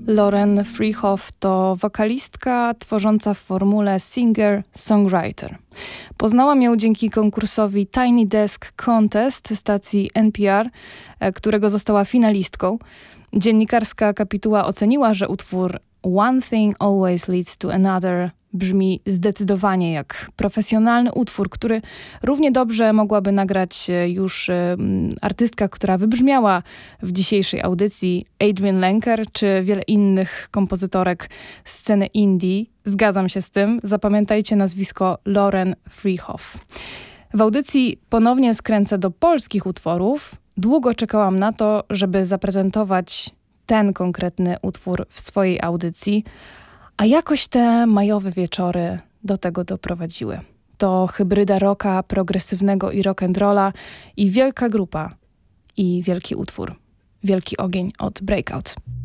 Lauren Freehoff to wokalistka tworząca w formule singer-songwriter. Poznałam ją dzięki konkursowi Tiny Desk Contest stacji NPR, którego została finalistką. Dziennikarska kapituła oceniła, że utwór One Thing Always Leads to Another brzmi zdecydowanie jak profesjonalny utwór, który równie dobrze mogłaby nagrać już artystka, która wybrzmiała w dzisiejszej audycji, Adrienne Lenker, czy wiele innych kompozytorek sceny indie. Zgadzam się z tym. Zapamiętajcie nazwisko Lauren Freehoff. W audycji ponownie skręcę do polskich utworów. Długo czekałam na to, żeby zaprezentować ten konkretny utwór w swojej audycji, a jakoś te majowe wieczory do tego doprowadziły. To hybryda rocka, progresywnego i rock'n'rolla i wielka grupa i wielki utwór. Wielki ogień od Breakout.